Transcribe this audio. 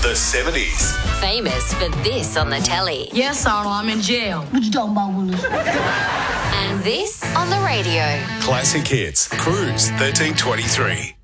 The 70s. Famous for this on the telly. Yes, Arnold, I'm in jail. What you talking about, Willis? And this on the radio. Classic Hits. Cruise 1323.